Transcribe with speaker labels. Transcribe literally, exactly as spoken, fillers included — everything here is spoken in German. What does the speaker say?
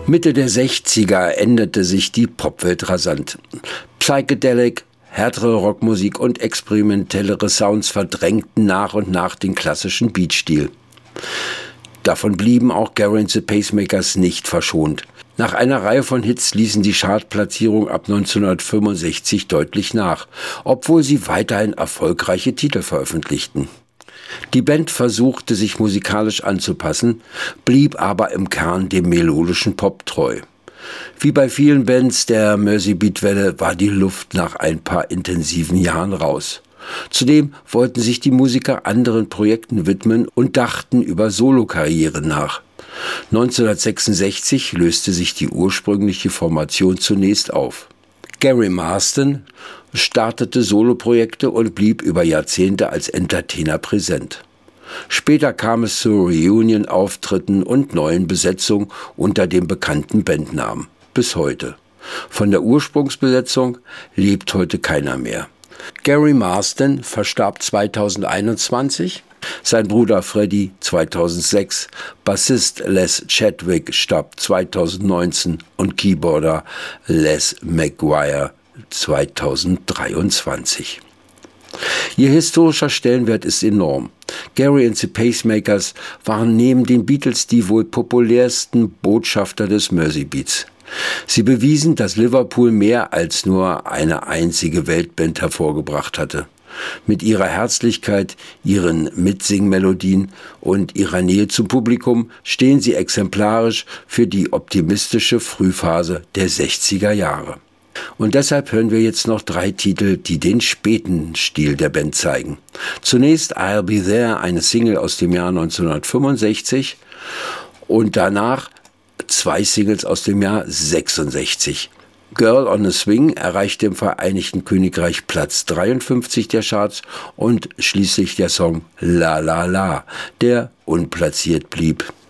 Speaker 1: Mitte der sechziger änderte sich die Popwelt rasant. Psychedelic, härtere Rockmusik und experimentellere Sounds verdrängten nach und nach den klassischen Beatstil. Davon blieben auch Gerry and the Pacemakers nicht verschont. Nach einer Reihe von Hits ließen die Chartplatzierungen ab neunzehnhundertfünfundsechzig deutlich nach, obwohl sie weiterhin erfolgreiche Titel veröffentlichten. Die Band versuchte, sich musikalisch anzupassen, blieb aber im Kern dem melodischen Pop treu. Wie bei vielen Bands der Mersey-Beat-Welle war die Luft nach ein paar intensiven Jahren raus. Zudem wollten sich die Musiker anderen Projekten widmen und dachten über Solokarriere nach. neunzehnhundertsechsundsechzig löste sich die ursprüngliche Formation zunächst auf. Gary Marston startete Soloprojekte und blieb über Jahrzehnte als Entertainer präsent. Später kam es zu Reunion-Auftritten und neuen Besetzungen unter dem bekannten Bandnamen. Bis heute. Von der Ursprungsbesetzung lebt heute keiner mehr. Gary Marston verstarb zweitausendeinundzwanzig, sein Bruder Freddie zweitausendsechs, Bassist Les Chadwick starb zweitausendneunzehn und Keyboarder Les McGuire zweitausenddreiundzwanzig. Ihr historischer Stellenwert ist enorm. Gerry and the Pacemakers waren neben den Beatles die wohl populärsten Botschafter des Mersey-Beats. Sie bewiesen, dass Liverpool mehr als nur eine einzige Weltband hervorgebracht hatte. Mit ihrer Herzlichkeit, ihren Mitsingmelodien und ihrer Nähe zum Publikum stehen sie exemplarisch für die optimistische Frühphase der sechziger Jahre. Und deshalb hören wir jetzt noch drei Titel, die den späten Stil der Band zeigen. Zunächst I'll Be There, eine Single aus dem Jahr neunzehnhundertfünfundsechzig und danach zwei Singles aus dem Jahr sechsundsechzig. Girl on a Swing erreichte im Vereinigten Königreich Platz dreiundfünfzig der Charts und schließlich der Song La La La, der unplatziert blieb.